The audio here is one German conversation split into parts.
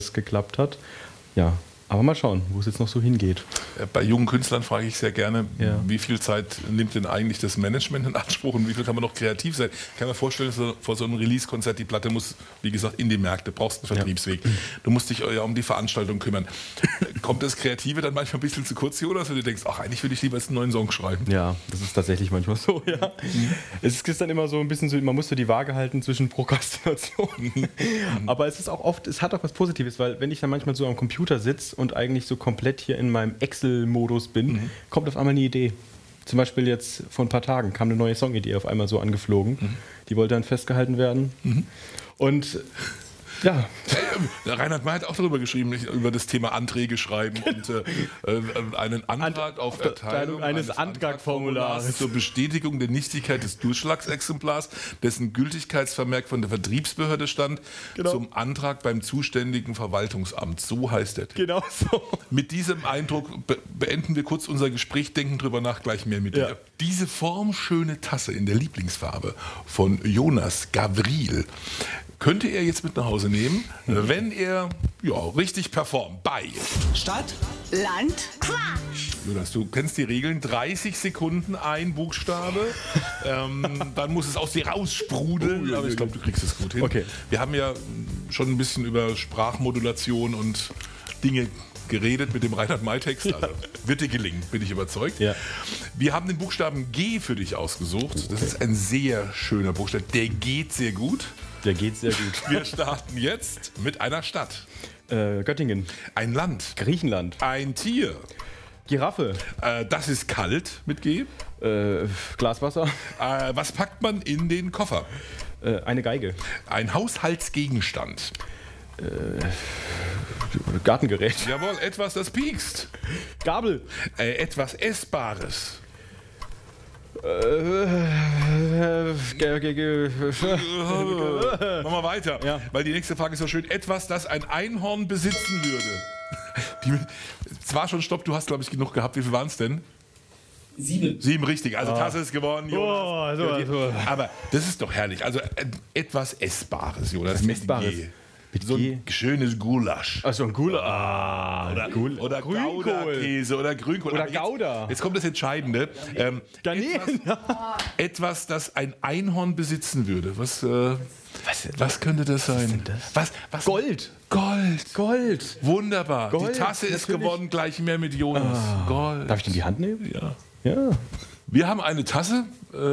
es geklappt hat. Ja, aber mal schauen, wo es jetzt noch so hingeht. Bei jungen Künstlern frage ich sehr gerne, Ja. wie viel Zeit nimmt denn eigentlich das Management in Anspruch und wie viel kann man noch kreativ sein? Ich kann mir vorstellen, vor so einem Release-Konzert, die Platte muss, wie gesagt, in die Märkte, brauchst einen Vertriebsweg. Du musst dich ja um die Veranstaltung kümmern. Kommt das Kreative dann manchmal ein bisschen zu kurz, Jonas, wenn du denkst, ach, eigentlich würde ich lieber jetzt einen neuen Song schreiben? Ja, das ist tatsächlich manchmal so, ja. Es ist dann immer so ein bisschen so, man muss so die Waage halten zwischen Prokrastination. Aber es ist auch oft, es hat auch was Positives, weil wenn ich dann manchmal so am Computer sitze und eigentlich so komplett hier in meinem Excel-Modus bin, kommt auf einmal eine Idee. Zum Beispiel jetzt vor ein paar Tagen kam eine neue Songidee auf einmal so angeflogen. Die wollte dann festgehalten werden. Und ja. Der Reinhard May hat auch darüber geschrieben, über das Thema Anträge schreiben und einen Antrag auf Erteilung eines Antragformulars zur Bestätigung der Nichtigkeit des Durchschlagsexemplars, dessen Gültigkeitsvermerk von der Vertriebsbehörde stand, zum Antrag beim zuständigen Verwaltungsamt. So heißt der Titel. Genau so. Mit diesem Eindruck beenden wir kurz unser Gespräch, denken drüber nach, gleich mehr mit dir. Diese formschöne Tasse in der Lieblingsfarbe von Jonas Gavril könnte er jetzt mit nach Hause nehmen, wenn er richtig performt bei Stadt, Land, Quatsch. Jonas, du kennst die Regeln, 30 Sekunden ein Buchstabe, dann muss es aus dir raussprudeln, aber ich glaube, du kriegst es gut hin. Okay. Wir haben ja schon ein bisschen über Sprachmodulation und Dinge geredet mit dem Reinhard May-Text, also wird dir gelingen, bin ich überzeugt. Ja. Wir haben den Buchstaben G für dich ausgesucht, das ist ein sehr schöner Buchstabe, der geht sehr gut. Der geht sehr gut. Wir starten jetzt mit einer Stadt. Göttingen. Ein Land. Griechenland. Ein Tier. Giraffe. Das ist kalt mit G. Glaswasser. Was packt man in den Koffer? Eine Geige. Ein Haushaltsgegenstand. Gartengerät. Jawohl, etwas, das piekst. Gabel. Etwas Essbares. Machen wir weiter, weil die nächste Frage ist so schön. Etwas, das ein Einhorn besitzen würde. Zwar schon, stopp, du hast, glaube ich, genug gehabt. Wie viel waren es denn? 7. 7, richtig. Also Tasse ist gewonnen, Jonas. So. Aber das ist doch herrlich. Also etwas Essbares, Jonas. Essbares. So ein schönes Gulasch. Achso, ein Gulasch. Oder Grünkohl. Gouda-Käse oder Grünkohl. Oder Aber Gouda. Jetzt kommt das Entscheidende. Garnelen. Etwas, das ein Einhorn besitzen würde. Was könnte das sein? Was? Gold. Gold. Wunderbar. Gold, Die Tasse ist natürlich. gewonnen, gleich mehr mit Jonas. Gold. Darf ich den in die Hand nehmen? Ja. Ja. Wir haben eine Tasse,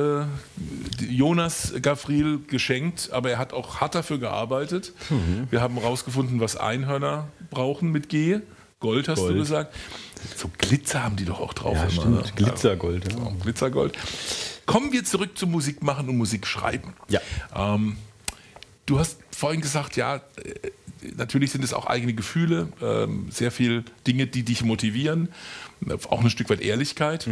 Jonas Gavril geschenkt, aber er hat auch hart dafür gearbeitet. Wir haben herausgefunden, was Einhörner brauchen mit G. Gold hast du gesagt. So Glitzer haben die doch auch drauf. Ja, immer, stimmt. ne? Glitzergold. Ja. So, Glitzergold. Kommen wir zurück zum Musik machen und Musik schreiben. Ja. Du hast vorhin gesagt, natürlich sind es auch eigene Gefühle, sehr viel Dinge, die dich motivieren, auch ein Stück weit Ehrlichkeit.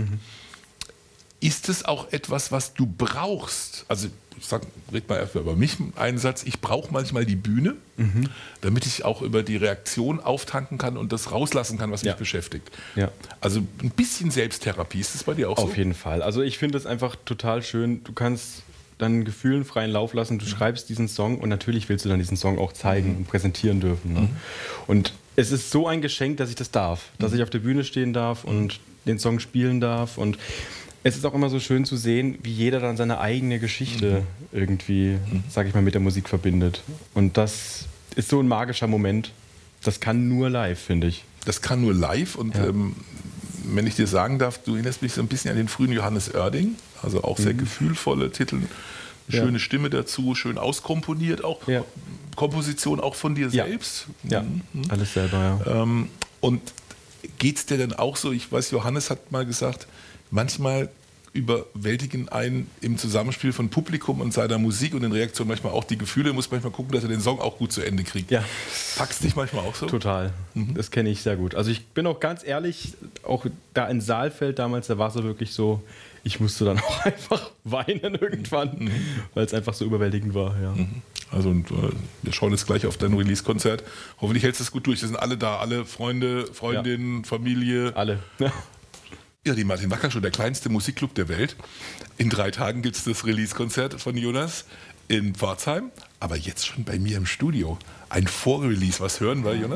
Ist es auch etwas, was du brauchst? Also red mal erstmal über mich einen Satz. Ich brauche manchmal die Bühne, damit ich auch über die Reaktion auftanken kann und das rauslassen kann, was mich beschäftigt. Ja. Also ein bisschen Selbsttherapie, ist das bei dir auch so? Auf jeden Fall. Also ich finde es einfach total schön. Du kannst deinen Gefühlen freien Lauf lassen. Du schreibst diesen Song und natürlich willst du dann diesen Song auch zeigen und präsentieren dürfen. Ne? Und es ist so ein Geschenk, dass ich das darf. Dass ich auf der Bühne stehen darf und den Song spielen darf. Und es ist auch immer so schön zu sehen, wie jeder dann seine eigene Geschichte irgendwie, sag ich mal, mit der Musik verbindet. Und das ist so ein magischer Moment. Das kann nur live, finde ich. Das kann nur live und wenn ich dir sagen darf, du erinnerst mich so ein bisschen an den frühen Johannes Oerding, also auch sehr gefühlvolle Titel, schöne Stimme dazu, schön auskomponiert, auch Komposition auch von dir selbst. Ja, alles selber, ja. Und geht es dir denn auch so, ich weiß, Johannes hat mal gesagt, manchmal überwältigen einen im Zusammenspiel von Publikum und seiner Musik und den Reaktionen manchmal auch die Gefühle. Muss manchmal gucken, dass er den Song auch gut zu Ende kriegt. Ja. Packst dich manchmal auch so? Total. Das kenne ich sehr gut. Also ich bin auch ganz ehrlich, auch da in Saalfeld damals, da war es so wirklich so, ich musste dann auch einfach weinen irgendwann, weil es einfach so überwältigend war. Ja. Also und, wir schauen jetzt gleich auf dein Release-Konzert. Hoffentlich hältst du es gut durch. Wir sind alle da, alle Freunde, Freundinnen, Familie. Alle. Ja, die Martin Wacker Show, der kleinste Musikclub der Welt. In 3 Tagen gibt es das Release-Konzert von Jonas. in Pforzheim, aber jetzt schon bei mir im Studio. Ein Vorrelease. Was hören wir, Jonas?